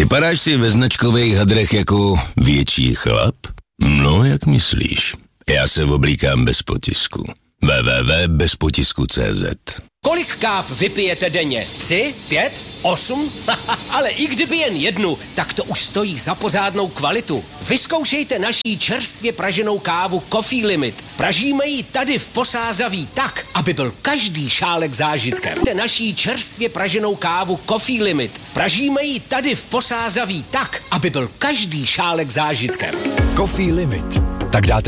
Připadáš si ve značkových hadrech jako větší chlap? No, jak myslíš? Já se oblíkám bez potisku. www.bezpotisku.cz. Kolik káv vypijete denně? 3, 5, 8? Ale i kdyby jen jednu, tak to už stojí za pořádnou kvalitu. Vyzkoušejte naší čerstvě praženou kávu Coffee Limit. Pražíme ji tady v Posázaví tak, aby byl každý šálek zážitkem. Naší čerstvě praženou kávu Coffee Limit. Pražíme ji tady v Posázaví tak, aby byl každý šálek zážitkem. Coffee Limit. Tak dáte